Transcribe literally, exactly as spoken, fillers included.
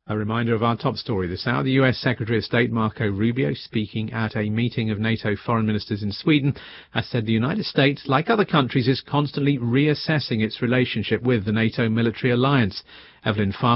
A reminder of our top story this hour. The U S Secretary of State Marco Rubio, speaking at a meeting of NATO foreign ministers in Sweden, has said the United States, like other countries, is constantly reassessing its relationship with the NATO military alliance. Evelyn Farr